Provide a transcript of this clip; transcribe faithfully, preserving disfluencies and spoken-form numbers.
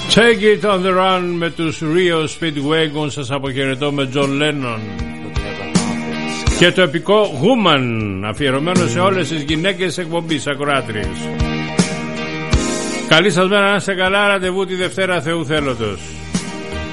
Take it on the run με τους Rio Speedwagon. Σας αποχαιρετώ με John Lennon και το επικό Woman, αφιερωμένο σε όλες τις γυναίκες εκπομπής ακροάτριες. Καλή σας μέρα, να είστε καλά. Ραντεβού τη Δευτέρα Θεού θέλοντος.